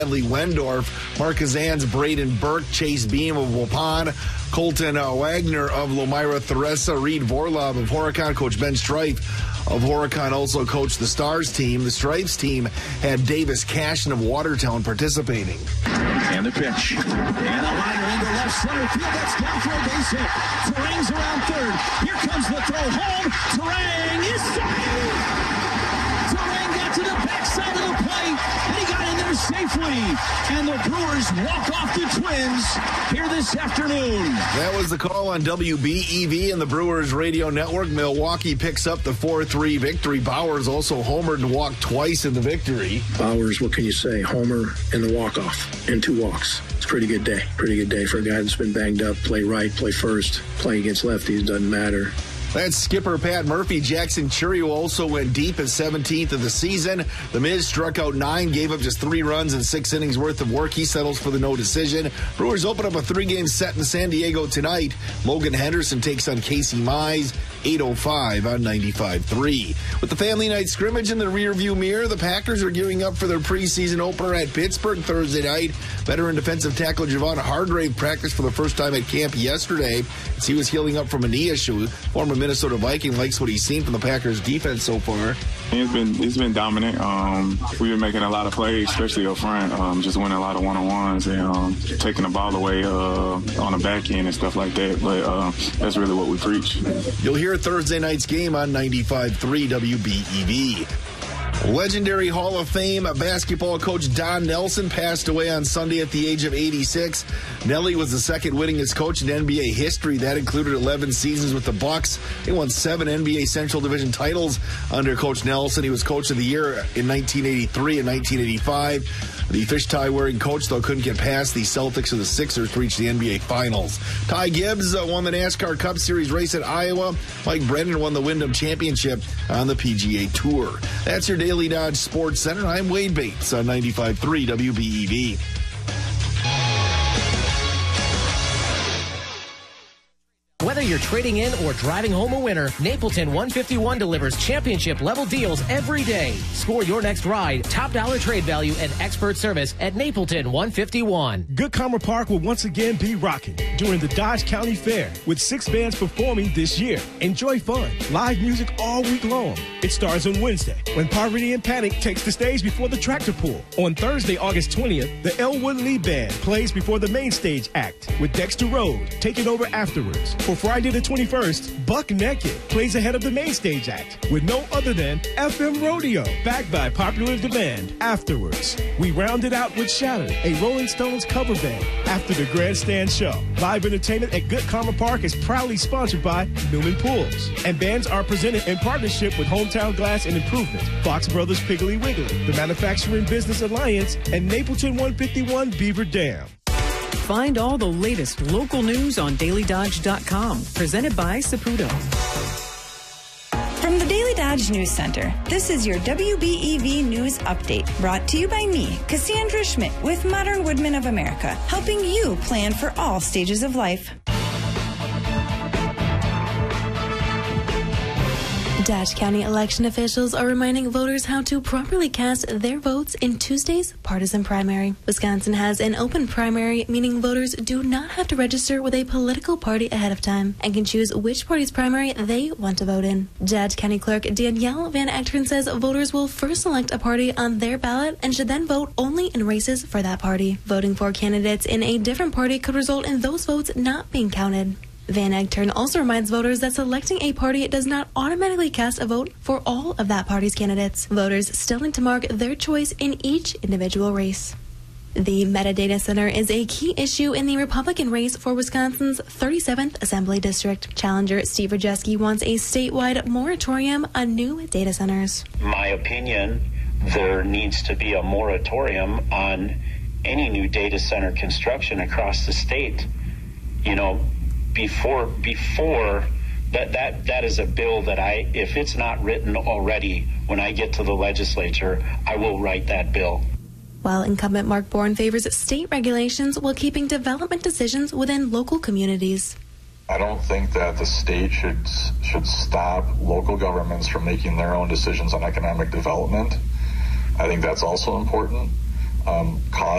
Bradley Wendorf, Mark Kazan's Braden Burke, Chase Beam of Waupun, Colton Wagner of Lomira Theresa, Reed Vorlov of Horicon, Coach Ben Strife of Horicon also coached the Stars team. The Stripes team had Davis Cashin of Watertown participating. And the pitch. And a liner into left center field. That's down for a base hit. Terang's around third. Here comes the throw home. Terang is safe. Terang got to the backside of the plate, and he got in there safely. And the Brewers walk off the Twins here this afternoon. That was the call on WBEV and the Brewers Radio Network. Milwaukee picks up the 4-3 victory. Bowers also homered and walked twice in the victory. Bowers, what can you say? Homer and the walk-off and 2 walks. It's a pretty good day. Pretty good day for a guy that's been banged up. Play right, play first. Play against lefties, doesn't matter. That's skipper Pat Murphy. Jackson Churio also went deep at 17th of the season. The Miz struck out 9, gave up just 3 runs in 6 innings worth of work. He settles for the no decision. Brewers open up a 3-game set in San Diego tonight. Logan Henderson takes on Casey Mize, 8:05 on 95.3. With the family night scrimmage in the rearview mirror, the Packers are gearing up for their preseason opener at Pittsburgh Thursday night. Veteran defensive tackle Javon Hargrave practiced for the first time at camp yesterday as he was healing up from a knee issue. Former Minnesota Viking likes what he's seen from the Packers defense so far. It's been dominant. We've been making a lot of plays, especially up front, just winning a lot of one-on-ones and taking the ball away on the back end and stuff like that. But that's really what we preach. You'll hear Thursday night's game on 95.3 WBEV. Legendary Hall of Fame basketball coach Don Nelson passed away on Sunday at the age of 86. Nelly was the second winningest coach in NBA history. That included 11 seasons with the Bucks. He won 7 NBA Central Division titles under Coach Nelson. He was Coach of the Year in 1983 and 1985. The fish tie-wearing coach, though, couldn't get past the Celtics and the Sixers to reach the NBA Finals. Ty Gibbs won the NASCAR Cup Series race at Iowa. Mike Brennan won the Wyndham Championship on the PGA Tour. That's your Daily Dodge Sports Center. I'm Wade Bates on 95.3 WBEV. Whether you're trading in or driving home a winner, Napleton 151 delivers championship-level deals every day. Score your next ride, top dollar trade value, and expert service at Napleton 151. Good Karma Park will once again be rocking during the Dodge County Fair with 6 bands performing this year. Enjoy fun, live music all week long. It starts on Wednesday when Poverty and Panic takes the stage before the tractor pull. On Thursday, August 20th, the Elwood Lee Band plays before the main stage act with Dexter Road taking over afterwards. For Friday the 21st, Buck Naked plays ahead of the main stage act with no other than FM Rodeo, backed by popular demand. Afterwards, we round it out with Shattered, a Rolling Stones cover band. After the grandstand show, live entertainment at Good Karma Park is proudly sponsored by Newman Pools, and bands are presented in partnership with Hometown Glass and Improvement, Fox Brothers Piggly Wiggly, the Manufacturing Business Alliance, and Napleton 151 Beaver Dam. Find all the latest local news on DailyDodge.com. Presented by Saputo. From the Daily Dodge News Center, this is your WBEV News Update, brought to you by me, Cassandra Schmidt, with Modern Woodmen of America, helping you plan for all stages of life. Dodge County election officials are reminding voters how to properly cast their votes in Tuesday's partisan primary. Wisconsin has an open primary, meaning voters do not have to register with a political party ahead of time and can choose which party's primary they want to vote in. Dodge County Clerk Danielle Van Echtern says voters will first select a party on their ballot and should then vote only in races for that party. Voting for candidates in a different party could result in those votes not being counted. Van Echtern also reminds voters that selecting a party does not automatically cast a vote for all of that party's candidates. Voters still need to mark their choice in each individual race. The Metadata Center is a key issue in the Republican race for Wisconsin's 37th Assembly District. Challenger Steve Rajewski wants a statewide moratorium on new data centers. My opinion, there needs to be a moratorium on any new data center construction across the state. You know, before that is a bill that if it's not written already, when I get to the legislature, I will write that bill. While incumbent Mark Bourne favors state regulations while keeping development decisions within local communities. I don't think that the state should stop local governments from making their own decisions on economic development. I think that's also important. cost